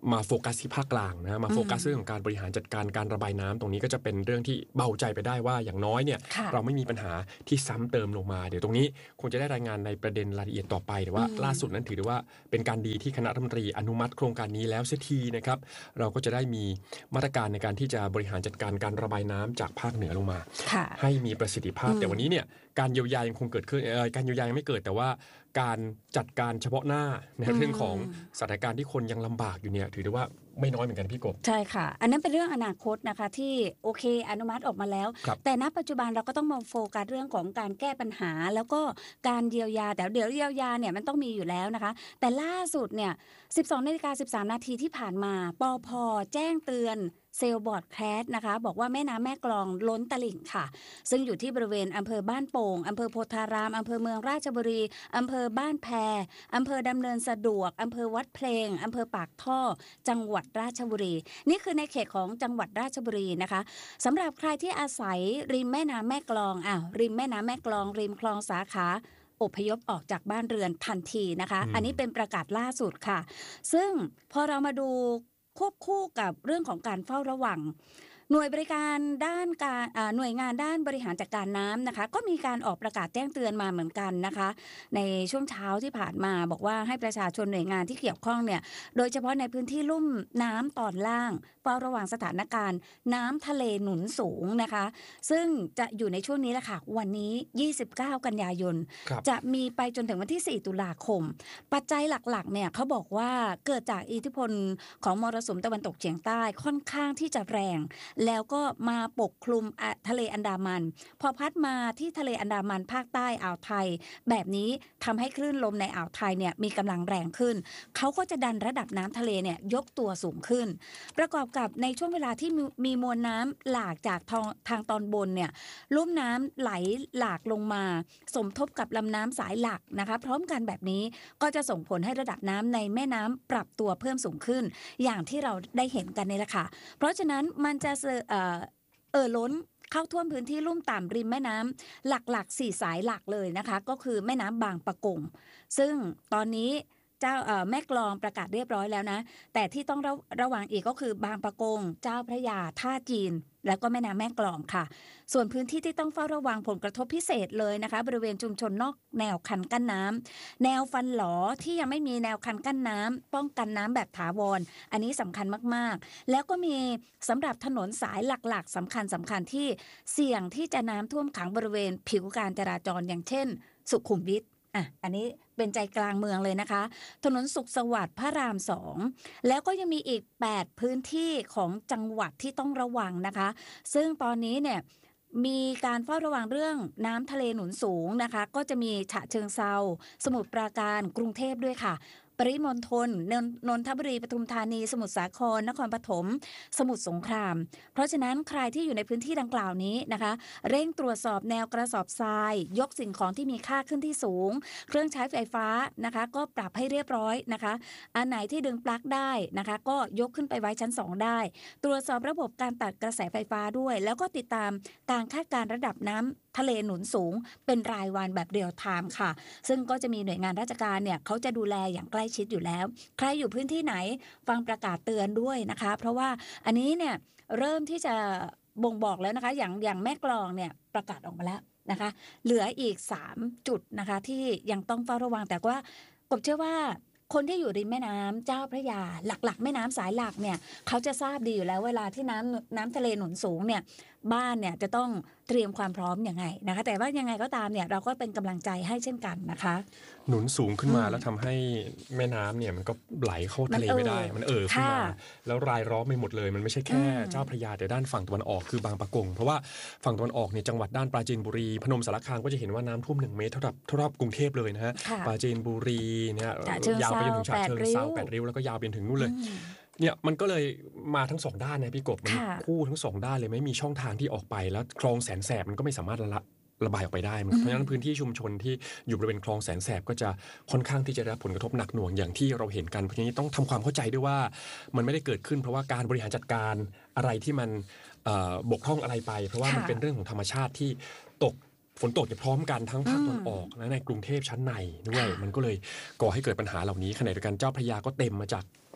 มาโฟกัสที่ภาคกลางนะมาโฟกัสเรื่องของการบริหารจัดการการระบายน้ำตรงนี้ก็จะเป็นเรื่องที่เบาใจไปได้ว่าอย่างน้อยเนี่ยเราไม่มีปัญหาที่ซ้ำเติมลงมาเดี๋ยวตรงนี้คงจะได้รายงานในประเด็นรายละเอียดต่อไปแต่ว่าล่าสุดนั้นถือได้ว่าเป็นการดีที่คณะรัฐมนตรีอนุมัติโครงการนี้แล้วเสียทีนะครับเราก็จะได้มีมาตรการในการที่จะบริหารจัดการการระบายน้ำจากภาคเหนือลงมาให้มีประสิทธิภาพแต่วันนี้เนี่ยการเยียวยายังคงเกิดขึ้นการเยียวยายังไม่เกิดแต่ว่าการจัดการเฉพาะหน้าในเรื่องของสถานการณ์ที่คนยังลำบากอยู่เนี่ยถือได้ว่าไม่น้อยเหมือนกันพี่กบใช่ค่ะอันนั้นเป็นเรื่องอนาคตนะคะที่โอเคอนุมัติออกมาแล้วแต่ณปัจจุบันเราก็ต้องมาโฟกัสเรื่องของการแก้ปัญหาแล้วก็การเยียวยาแต่เดี๋ยวเยียวยาเนี่ยมันต้องมีอยู่แล้วนะคะแต่ล่าสุดเนี่ย สิบสองนาฬิกาสิบสามนาทีที่ผ่านมาปภ.แจ้งเตือนเซลบอร์ดแคสนะคะบอกว่าแม่น้ำแม่กลองล้นตลิ่งค่ะซึ่งอยู่ที่บริเวณอำเภอบ้านโป่งอำเภอโพธารามอำเภอเมืองราชบุรีอำเภอบ้านแพอำเภอดำเนินสะดวกอำเภอวัดเพลงอำเภอปากท่อจังหวัดราชบุรีนี่คือในเขตของจังหวัดราชบุรีนะคะสำหรับใครที่อาศัยริมแม่น้ำแม่กลองอ้าวริมแม่น้ำแม่กลองริมคลองสาขาอพยพออกจากบ้านเรือนทันทีนะคะอันนี้เป็นประกาศล่าสุดค่ะซึ่งพอเรามาดูควบคู่กับเรื่องของการเฝ้าระวังหน่วยบริการด้านการหน่วยงานด้านบริหารจัดการน้ำนะคะก็มีการออกประกาศแจ้งเตือนมาเหมือนกันนะคะในช่วงเช้าที่ผ่านมาบอกว่าให้ประชาชนหน่วยงานที่เกี่ยวข้องเนี่ยโดยเฉพาะในพื้นที่ลุ่มน้ำตอนล่างเฝ้าระวังสถานการณ์น้ำทะเลหนุนสูงนะคะซึ่งจะอยู่ในช่วงนี้แหละค่ะวันนี้ยี่สิบเก้ากันยายนจะมีไปจนถึงวันที่สี่ตุลาคมปัจจัยหลักๆเนี่ยเขาบอกว่าเกิดจากอิทธิพลของมรสุมตะวันตกเฉียงใต้ค่อนข้างที่จะแรงแล้วก็มาปกคลุมทะเลอันดามันพอพัดมาที่ทะเลอันดามันภาคใต้อ่าวไทยแบบนี้ทำให้คลื่นลมในอ่าวไทยเนี่ยมีกำลังแรงขึ้นเขาก็จะดันระดับน้ำทะเลเนี่ยยกตัวสูงขึ้นประกอบกับในช่วงเวลาที่มีมวลน้ำหลากจากทางตอนบนเนี่ยลุ่มน้ำไหลหลากลงมาสมทบกับลำน้ำสายหลักนะคะพร้อมกันแบบนี้ก็จะส่งผลให้ระดับน้ำในแม่น้ำปรับตัวเพิ่มสูงขึ้นอย่างที่เราได้เห็นกันนี่แหละค่ะเพราะฉะนั้นมันจะเอ่อเอ่อล้นเข้าท่วมพื้นที่ลุ่มต่ำริมแม่น้ำหลักๆสี่สายหลักเลยนะคะก็คือแม่น้ำบางปะกงซึ่งตอนนี้เจ้าแม่กลองประกาศเรียบร้อยแล้วนะแต่ที่ต้องระระวังอีกก็คือบางปะกงเจ้าพระยาท่าจีนแล้วก็แม่น้ำแม่กลองค่ะส่วนพื้นที่ที่ต้องเฝ้าระวังผลกระทบพิเศษเลยนะคะบริเวณชุมชนนอกแนวคันกั้นน้ำแนวฟันหลอที่ยังไม่มีแนวคันกั้นน้ำป้องกันน้ำแบบถาวรอันนี้สำคัญมากๆแล้วก็มีสำหรับถนนสายหลักๆสำคัญสำคัญที่เสี่ยงที่จะน้ำท่วมขังบริเวณผิวการจราจรอย่างเช่นสุขุมวิทอ่ะอันนี้เป็นใจกลางเมืองเลยนะคะถนนสุขสวัสดิ์พระรามสองแล้วก็ยังมีอีกแปดพื้นที่ของจังหวัดที่ต้องระวังนะคะซึ่งตอนนี้เนี่ยมีการเฝ้าระวังเรื่องน้ำทะเลหนุนสูงนะคะก็จะมีฉะเชิงเทราสมุทรปราการกรุงเทพด้วยค่ะปริมณฑลนนทบุรีปทุมธานีสมุทรสาครนครปฐมสมุทรสงครามเพราะฉะนั้นใครที่อยู่ในพื้นที่ดังกล่าวนี้นะคะเร่งตรวจสอบแนวกระสอบทรายยกสิ่งของที่มีค่าขึ้นที่สูงเครื่องใช้ไฟฟ้านะคะก็ปรับให้เรียบร้อยนะคะอันไหนที่ดึงปลั๊กได้นะคะก็ยกขึ้นไปไว้ชั้นสองได้ตรวจสอบระบบการตัดกระแสไฟฟ้าด้วยแล้วก็ติดตามการคาดการณ์ระดับน้ำทะเลหนุนสูงเป็นรายวันแบบเรียลไทม์ค่ะซึ่งก็จะมีหน่วยงานราชการเนี่ยเขาจะดูแลอย่างใกล้ชิดอยู่แล้วใครอยู่พื้นที่ไหนฟังประกาศเตือนด้วยนะคะเพราะว่าอันนี้เนี่ยเริ่มที่จะบ่งบอกแล้วนะคะอย่างอย่างแม่กลองเนี่ยประกาศออกมาแล้วนะคะเหลืออีกสามจุดนะคะที่ยังต้องเฝ้าระวังแต่ว่ากบเชื่อว่าคนที่อยู่ริมแม่น้ำเจ้าพระยาหลักๆแม่น้ำสายหลักเนี่ยเขาจะทราบดีอยู่แล้วเวลาที่น้ำน้ำทะเลหนุนสูงเนี่ยบ้านเนี่ยจะต้องเตรียมความพร้อมยังไงนะคะแต่ว่ายังไงก็ตามเนี่ยเราก็เป็นกำลังใจให้เช่นกันนะคะหนุนสูงขึ้นมาแล้วทำให้แม่น้ำเนี่ยมันก็ไหลเข้าทะเลไม่ได้มันเอ่อขึ้นมาแล้วรายล้อมไปหมดเลยมันไม่ใช่แค่เจ้าพระยาแต่ด้านฝั่งตะวันออกคือบางปะกงเพราะว่าฝั่งตะวันออกเนี่ยจังหวัดด้านปราจีนบุรีพนมสารคามก็จะเห็นว่าน้ำท่วมหนึ่งเมตรเท่ากับเท่ากับกรุงเทพเลยนะฮะปราจีนบุรีเนี่ยยาวไปจนถึงฉะเชิงเทราแปดริ้วแล้วก็ยาวไปถึงนู่นเลยเนี่ยมันก็เลยมาทั้งสองด้านนะพี่กบมันคู่ทั้งสองด้านเลยไม่มีช่องทางที่ออกไปแล้วคลองแสนแสบมันก็ไม่สามารถละระบายออกไปได้เพราะฉะนั้นพื้นที่ชุมชนที่อยู่บริเวณคลองแสนแสบก็จะค่อนข้างที่จะได้รับผลกระทบหนักหน่วงอย่างที่เราเห็นกันเพราะฉะนั้นต้องทำความเข้าใจด้วยว่ามันไม่ได้เกิดขึ้นเพราะว่าการบริหารจัดการอะไรที่มันบกพร่องอะไรไปเพราะว่ามันเป็นเรื่องของธรรมชาติที่ตกฝนตกจะพร้อมกันทั้งภาคตะวันออกและในกรุงเทพชั้นในด้วยมันก็เลยก่อให้เกิดปัญหาเหล่านี้ขณะเดียวกันเจ้าพระยาก็เต็มมาจาก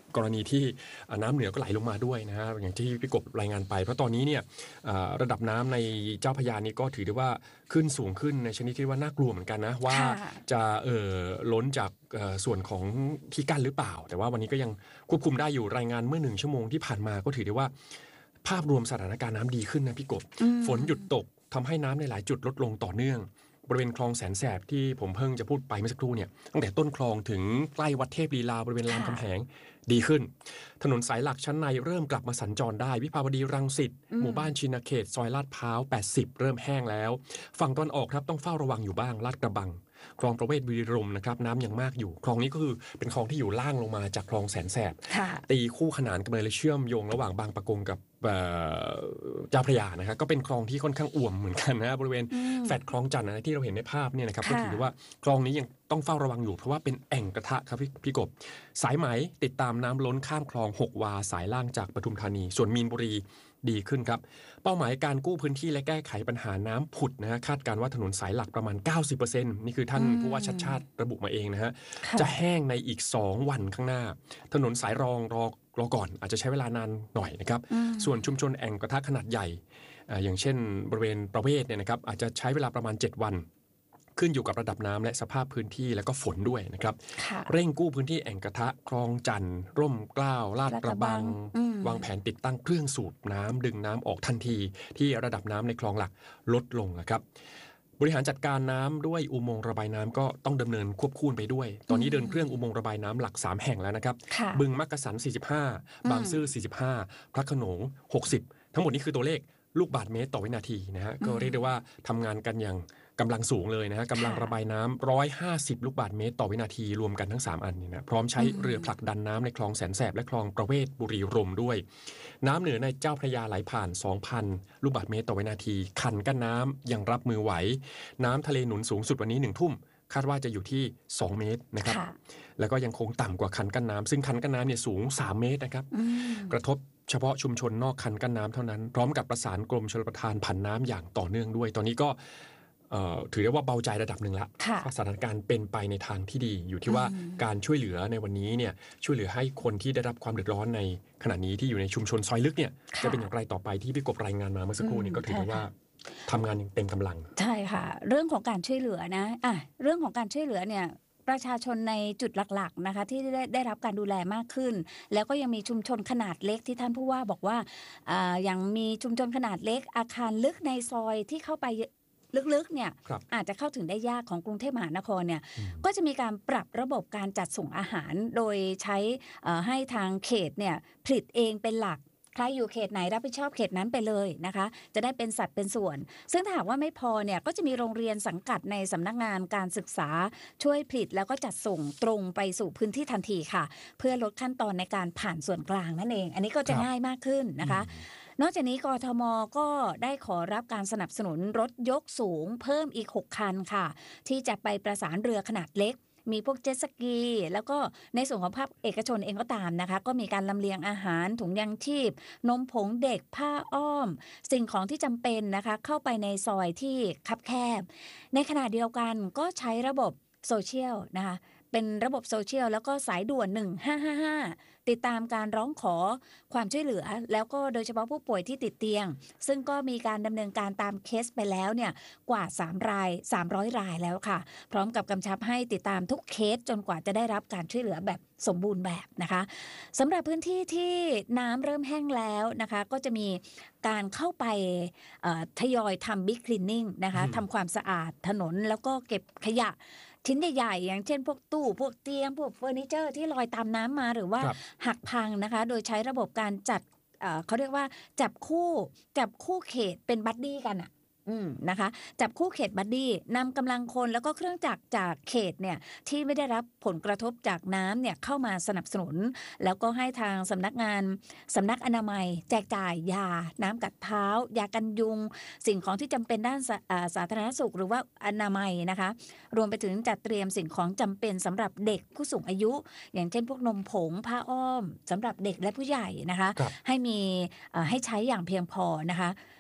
กรณีที่น้ำเหนือก็ไหลลงมาด้วยนะฮะอย่างที่พี่กบรายงานไปเพราะตอนนี้เนี่ยระดับน้ำในเจ้าพระยานี้ก็ถือได้ว่าขึ้นสูงขึ้นในชนิดที่ว่าน่ากลัวเหมือนกันนะว่าจะเอ่อล้นจากส่วนของที่กั้นหรือเปล่าแต่ว่าวันนี้ก็ยังควบคุมได้อยู่รายงานเมื่อหนึ่งชั่วโมงที่ผ่านมาก็ถือได้ว่าภาพรวมสถานการณ์น้ำดีขึ้นนะพี่กบฝนหยุดตกทำให้น้ำในหลายจุดลดลงต่อเนื่องบริเวณคลองแสนแสบที่ผมเพิ่งจะพูดไปเมื่อสักครู่เนี่ยตั้งแต่ต้นคลองถึงใกล้วัดเทพลีลาบริเวณรามคำแหงดีขึ้นถนนสายหลักชั้นในเริ่มกลับมาสัญจรได้วิภาวดีรังสิตหมู่บ้านชินเขตซอยลาดพร้าวแปดสิบเริ่มแห้งแล้วฝั่งตะวันออกครับต้องเฝ้าระวังอยู่บ้างลาดกระบังคลองประเวศบุรีรัมย์นะครับน้ำยังมากอยู่คลองนี้ก็คือเป็นคลองที่อยู่ล่างลงมาจากคลองแสนแสบตีคู่ขนานกันเลยเชื่อมโยงระหว่างบางปะกงกับเจ้าพระยานะครับก็เป็นคลองที่ค่อนข้างอ่วมเหมือนกันนะบริเวณแฟลตคลองจันทร์นะที่เราเห็นในภาพเนี่ยนะครับก็ถือว่าคลองนี้ยังต้องเฝ้าระวังอยู่เพราะว่าเป็นแอ่งกระทะครับพี่พี่กบสายไหมติดตามน้ำล้นข้ามคลองหกวาสายล่างจากปทุมธานีส่วนมีนบุรีดีขึ้นครับเป้าหมายการกู้พื้นที่และแก้ไขปัญหาน้ำผุดนะฮะคาดการว่าถนนสายหลักประมาณ เก้าสิบเปอร์เซ็นต์ นี่คือท่านผู้ว่าชัดชาติระบุมาเองนะฮะจะแห้งในอีกสองวันข้างหน้าถนนสายรองรอรอก่อนอาจจะใช้เวลานานหน่อยนะครับส่วนชุมชนแอ่งกระทะขนาดใหญ่อย่างเช่นบริเวณประเวศเนี่ยนะครับอาจจะใช้เวลาประมาณเจ็ดวันขึ้นอยู่กับระดับน้ำและสภาพพื้นที่และก็ฝนด้วยนะครับเร่งกู้พื้นที่แอ่งกระทะคลองจันทร์ร่มเกล้าลาดกระบังวางแผนติดตั้งเครื่องสูบน้ำดึงน้ำออกทันทีที่ระดับน้ำในคลองหลักลดลงนะครับบริหารจัดการน้ำด้วยอุโมงค์ระบายน้ำก็ต้องดำเนินควบคู่ไปด้วยตอนนี้เดินเครื่องอุโมงค์ระบายน้ำหลักสามแห่งแล้วนะครับบึงมักกะสันสี่สิบห้าบางซื่อสี่สิบห้าพระโขนงหกสิบทั้งหมดนี้คือตัวเลขลูกบาศก์เมตรต่อวินาทีนะฮะก็เรียกได้ว่าทำงานกันอย่างกำลังสูงเลยนะฮะกำลังระบายน้ำหนึ่งร้อยห้าสิบลูกบาศก์เมตรต่อวินาทีรวมกันทั้งสามอันนี่นะพร้อมใช้เรือผลักดันน้ำในคลองแสนแสบและคลองประเวศบุรีรัมย์ด้วยน้ำเหนือในเจ้าพระยาไหลผ่าน สองพัน ลูกบาศก์เมตรต่อวินาทีคันกั้นน้ำยังรับมือไหวน้ำทะเลหนุนสูงสุดวันนี้หนึ่งทุ่มคาดว่าจะอยู่ที่สองเมตรนะครับแล้วก็ยังคงต่ำกว่าคันกั้นน้ำซึ่งคันกั้นน้ำเนี่ยสูงสามเมตรนะครับกระทบเฉพาะชุมชนนอกคันกั้นน้ำเท่านั้นพร้อมกับประสานกรมชลประทานผันน้ำอย่างต่อเนื่องด้วยตอนนี้ก็ถือได้ว่าเบาใจระดับหนึ่งละสถานการณ์เป็นไปในทางที่ดีอยู่ที่ว่าการช่วยเหลือในวันนี้เนี่ยช่วยเหลือให้คนที่ได้รับความเดือดร้อนในขณะนี้ที่อยู่ในชุมชนซอยลึกเนี่ยจะเป็นอย่างไรต่อไปที่พี่กบรายงานมาเมื่อสักครู่นี้ก็ถือได้ว่าทำงานอย่างเต็มกำลังใช่ค่ะเรื่องของการช่วยเหลือนะอ่ะเรื่องของการช่วยเหลือเนี่ยประชาชนในจุดหลักๆนะคะที่ได้ได้รับการดูแลมากขึ้นแล้วก็ยังมีชุมชนขนาดเล็กที่ท่านผู้ว่าบอกว่าอ่ายังมีชุมชนขนาดเล็กอาคารลึกในซอยที่เข้าไปลึกๆเนี่ยอาจจะเข้าถึงได้ยากของกรุงเทพมหานครเนี่ยก็จะมีการปรับระบบการจัดส่งอาหารโดยใช้ให้ทางเขตเนี่ยผลิตเองเป็นหลักใครอยู่เขตไหนรับผิดชอบเขตนั้นไปเลยนะคะจะได้เป็นสัดเป็นส่วนซึ่งถ้าหากว่าไม่พอเนี่ยก็จะมีโรงเรียนสังกัดในสำนักงานการศึกษาช่วยผลิตแล้วก็จัดส่งตรงไปสู่พื้นที่ทันทีค่ะเพื่อลดขั้นตอนในการผ่านส่วนกลางนั่นเองอันนี้ก็จะง่ายมากขึ้นนะคะนอกจากนี้กทม.ก็ได้ขอรับการสนับสนุนรถยกสูงเพิ่มอีกหกคันค่ะที่จะไปประสานเรือขนาดเล็กมีพวกเจ็ตสกีแล้วก็ในส่วนของภาคเอกชนเองก็ตามนะคะก็มีการลำเลียงอาหารถุงยางชีพนมผงเด็กผ้าอ้อมสิ่งของที่จำเป็นนะคะเข้าไปในซอยที่คับแคบในขณะเดียวกันก็ใช้ระบบโซเชียลนะคะเป็นระบบโซเชียลแล้วก็สายด่วนหนึ่งห้าห้าห้าติดตามการร้องขอความช่วยเหลือแล้วก็โดยเฉพาะผู้ป่วยที่ติดเตียงซึ่งก็มีการดำเนินการตามเคสไปแล้วเนี่ยกว่าสามรายสามร้อยรายแล้วค่ะพร้อมกับกำชับให้ติดตามทุกเคสจนกว่าจะได้รับการช่วยเหลือแบบสมบูรณ์แบบนะคะสำหรับพื้นที่ที่น้ำเริ่มแห้งแล้วนะคะก็จะมีการเข้าไปทยอยทำบิ๊กคลีนนิ่งนะคะทำความสะอาดถนนแล้วก็เก็บขยะชิ้นใหญ่ๆอย่างเช่นพวกตู้พวกเตียงพวกเฟอร์นิเจอร์ที่ลอยตามน้ำมาหรือว่าหักพังนะคะโดยใช้ระบบการจัดเขาเรียกว่าจับคู่จับคู่เขตเป็นบัดดี้กันอะอืมนะคะจับคู่เขตบัดดี้นำกำลังคนแล้วก็เครื่องจักรจากเขตเนี่ยที่ไม่ได้รับผลกระทบจากน้ำเนี่ยเข้ามาสนับสนุนแล้วก็ให้ทางสำนักงานสำนักอนามัยแจกจ่ายยาน้ำกัดเท้ายากันยุงสิ่งของที่จำเป็นด้านสาธารณสุขหรือว่าอนามัยนะคะรวมไปถึงจัดเตรียมสิ่งของจำเป็นสำหรับเด็กผู้สูงอายุอย่างเช่นพวกนมผงผ้าอ้อมสำหรับเด็กและผู้ใหญ่นะคะให้มีให้ใช้อย่างเพียงพอนะคะ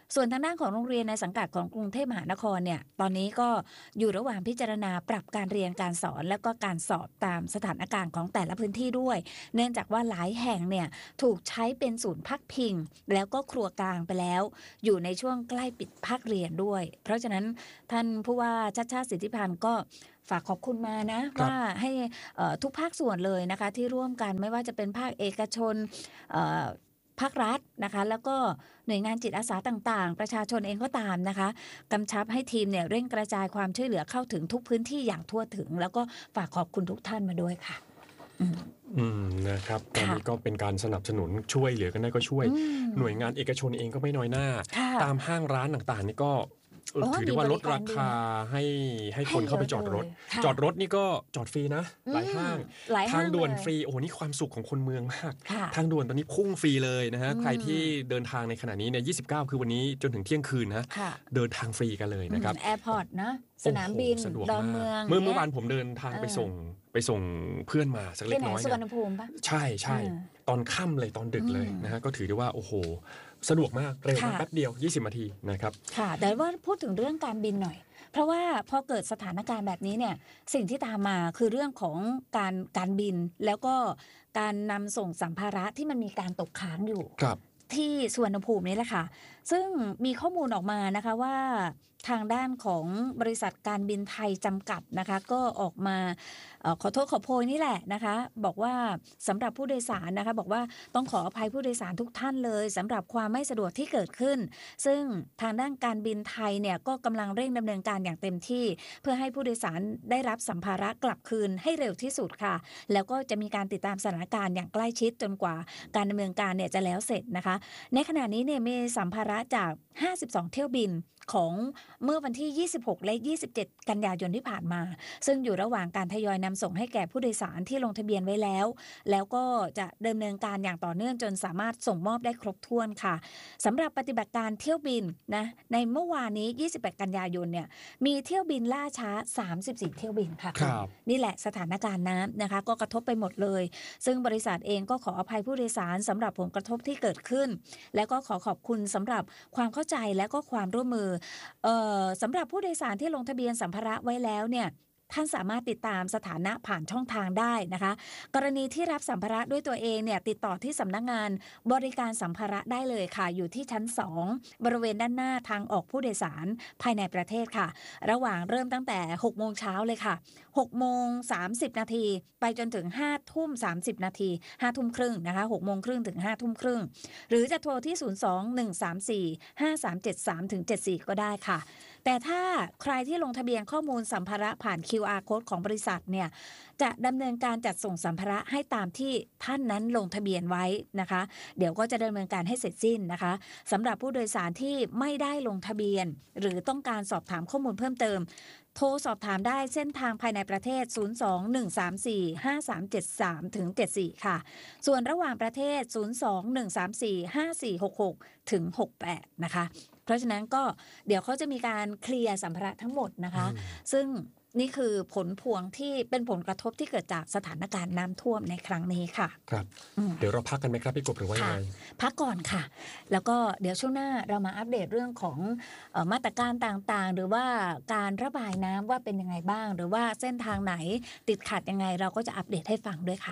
ส่วนทางด้านของโรงเรียนในสังกัดของกรุงเทพมหานครเนี่ยตอนนี้ก็อยู่ระหว่างพิจารณาปรับการเรียนการสอนแล้วก็การสอบตามสถานการณ์ของแต่ละพื้นที่ด้วยเนื่องจากว่าหลายแห่งเนี่ยถูกใช้เป็นศูนย์พักพิงแล้วก็ครัวกลางไปแล้วอยู่ในช่วงใกล้ปิดภาคเรียนด้วยเพราะฉะนั้นท่านผู้ว่าชัชชาติสิทธิพันธ์ก็ฝากขอบคุณมานะว่าให้ทุกภาคส่วนเลยนะคะที่ร่วมกันไม่ว่าจะเป็นภาคเอกชนภาครัฐนะคะแล้วก็หน่วยงานจิตอาสาต่างๆประชาชนเองก็ตามนะคะกำชับให้ทีมเนี่ยเร่งกระจายความช่วยเหลือเข้าถึงทุกพื้นที่อย่างทั่วถึงแล้วก็ฝากขอบคุณทุกท่านมาด้วยค่ะอืมนะครับตอนนี้ก็เป็นการสนับสนุนช่วยเหลือกันได้ก็ช่วยหน่วยงานเอกชนเองก็ไม่น้อยหน้าตามห้างร้านต่างๆนี่ก็ถือได้ว่าลดราคาให้ให้คนเข้าไปจอดรถจอดรถนี่ก็จอดฟรีนะหลายห้างทางด่วนฟรีโอ้โหนี่ความสุขของคนเมืองมากทางด่วนตอนนี้พุ่งฟรีเลยนะฮะใครที่เดินทางในขณะนี้เนี่ยยี่สิบเก้าคือวันนี้จนถึงเที่ยงคืนนะเดินทางฟรีกันเลยนะครับแอร์พอร์ตนะสนามบินดอนเมืองเมื่อเมื่อวานผมเดินทางไปส่งไปส่งเพื่อนมาสักเล็กน้อยเนี่ยสุวรรณภูมิปะใช่ใช่ตอนค่ำเลยตอนดึกเลยนะฮะก็ถือได้ว่าโอ้โหสะดวกมากเร็วมากแป๊บเดียวยี่สิบนาทีนะครับค่ะแต่ว่าพูดถึงเรื่องการบินหน่อยเพราะว่าพอเกิดสถานการณ์แบบนี้เนี่ยสิ่งที่ตามมาคือเรื่องของการการบินแล้วก็การนำส่งสัมภาระที่มันมีการตกค้างอยู่ที่สุวรรณภูมินี่แหละค่ะซึ่งมีข้อมูลออกมานะคะว่าทางด้านของบริษัทการบินไทยจำกัดนะคะก็ออกมาเอ่อขอโทษขอโพยนี่แหละนะคะบอกว่าสำหรับผู้โดยสารนะคะบอกว่าต้องขออภัยผู้โดยสารทุกท่านเลยสำหรับความไม่สะดวกที่เกิดขึ้นซึ่งทางด้านการบินไทยเนี่ยก็กำลังเร่งดำเนินการอย่างเต็มที่เพื่อให้ผู้โดยสารได้รับสัมภาระกลับคืนให้เร็วที่สุดค่ะแล้วก็จะมีการติดตามสถานการณ์อย่างใกล้ชิดจนกว่าการดำเนินการเนี่ยจะแล้วเสร็จนะคะในขณะนี้เนี่ยมีสัมภาระจากห้าสิบสองเที่ยวบินของเมื่อวันที่ยี่สิบหกและยี่สิบเจ็ดกันยายนที่ผ่านมาซึ่งอยู่ระหว่างการทยอยนำส่งให้แก่ผู้โดยสารที่ลงทะเบียนไว้แล้วแล้วก็จะดำเนินการอย่างต่อเนื่องจนสามารถส่งมอบได้ครบถ้วนค่ะสำหรับปฏิบัติการเที่ยวบินนะในเมื่อวานนี้ยี่สิบแปดกันยายนเนี่ยมีเที่ยวบินล่าช้าสามสิบสี่เที่ยวบินค่ะนี่แหละสถานการณ์น้ำนะคะก็กระทบไปหมดเลยซึ่งบริษัทเองก็ขออภัยผู้โดยสารสำหรับผลกระทบที่เกิดขึ้นแล้วก็ขอขอบคุณสำหรับความเข้าใจและก็ความร่วมมือเอ่อสำหรับผู้โดยสารที่ลงทะเบียนสัมภาระไว้แล้วเนี่ยท่านสามารถติดตามสถานะผ่านช่องทางได้นะคะกรณีที่รับสัมภาระด้วยตัวเองเนี่ยติดต่อที่สำนักงานบริการสัมภาระได้เลยค่ะอยู่ที่ชั้นสองบริเวณด้านหน้าทางออกผู้โดยสารภายในประเทศค่ะระหว่างเริ่มตั้งแต่หกโมงเช้าเลยค่ะหกโมงสามสิบนาทีไปจนถึงห้าทุ่มสามสิบนาทีห้าทุ่มครึ่งนะคะหกโมงครึ่งถึงห้าทุ่มครึ่งหรือจะโทรที่ศูนย์ สอง หนึ่ง สาม สี่ ห้า สาม เจ็ด สาม ถึง เจ็ด สี่ ก็ได้ค่ะแต่ถ้าใครที่ลงทะเบียนข้อมูลสัมภาระผ่าน คิว อาร์ Code ของบริษัทเนี่ยจะดำเนินการจัดส่งสัมภาระให้ตามที่ท่านนั้นลงทะเบียนไว้นะคะเดี๋ยวก็จะดำเนินการให้เสร็จสิ้นนะคะสำหรับผู้โดยสารที่ไม่ได้ลงทะเบียนหรือต้องการสอบถามข้อมูลเพิ่มเติมโทรสอบถามได้เส้นทางภายในประเทศศูนย์ สอง หนึ่ง สาม สี่ ห้า สาม เจ็ด สาม ถึง เจ็ด สี่ ค่ะส่วนระหว่างประเทศศูนย์ สอง หนึ่ง สาม สี่ ห้า สี่ หก หก ถึง หก แปด นะคะเพราะฉะนั้นก็เดี๋ยวเขาจะมีการเคลียร์สัมภาระทั้งหมดนะคะซึ่งนี่คือผลพวงที่เป็นผลกระทบที่เกิดจากสถานการณ์น้ำท่วมในครั้งนี้ค่ะครับเดี๋ยวเราพักกันไหมครับพี่กบหรือว่ายังไงพักก่อนค่ะแล้วก็เดี๋ยวช่วงหน้าเรามาอัปเดตเรื่องของเอ่อมาตรการต่างๆหรือว่าการระบายน้ำว่าเป็นยังไงบ้างหรือว่าเส้นทางไหนติดขัดยังไงเราก็จะอัปเดตให้ฟังด้วยค่ะ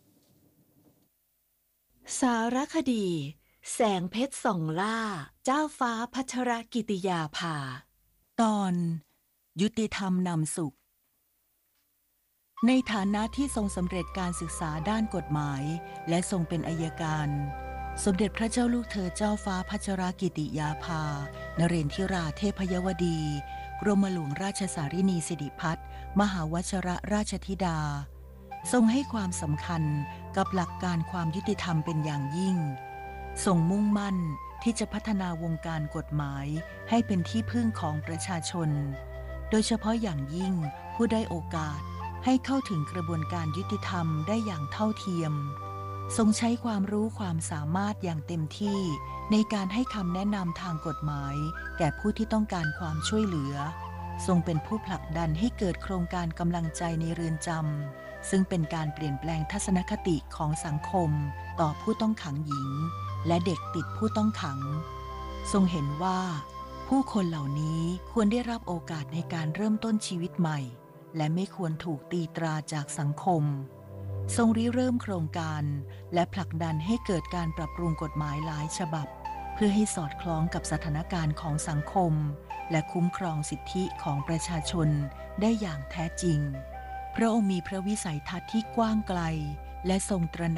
สารคดีแสงเพชรส่องล่าเจ้าฟ้าพัชรกิติยาภาตอนยุติธรรมนำสุขในฐานะที่ทรงสำเร็จการศึกษาด้านกฎหมายและทรงเป็นอัยการสมเด็จพระเจ้าลูกเธอเจ้าฟ้าพัชรกิติยาภานเรนทิราเทพยวดีกรมหลวงราชสารินีสิริพัฒน์มหาวชรราชธิดาทรงให้ความสำคัญกับหลักการความยุติธรรมเป็นอย่างยิ่งทรงมุ่งมั่นที่จะพัฒนาวงการกฎหมายให้เป็นที่พึ่งของประชาชนโดยเฉพาะอย่างยิ่งผู้ได้โอกาสให้เข้าถึงกระบวนการยุติธรรมได้อย่างเท่าเทียมทรงใช้ความรู้ความสามารถอย่างเต็มที่ในการให้คำแนะนำทางกฎหมายแก่ผู้ที่ต้องการความช่วยเหลือทรงเป็นผู้ผลักดันให้เกิดโครงการกำลังใจในเรือนจำซึ่งเป็นการเปลี่ยนแปลงทัศนคติของสังคมต่อผู้ต้องขังหญิงและเด็กติดผู้ต้องขังทรงเห็นว่าผู้คนเหล่านี้ควรได้รับโอกาสในการเริ่มต้นชีวิตใหม่และไม่ควรถูกตีตราจากสังคมทรงริเริ่มโครงการและผลักดันให้เกิดการปรับปรุงกฎหมายหลายฉบับเพื่อให้สอดคล้องกับสถานการณ์ของสังคมและคุ้มครองสิทธิของประชาชนได้อย่างแท้จริงพระองค์มีพระวิสัยทัศน์ที่กว้างไกลและทรงตระหนัก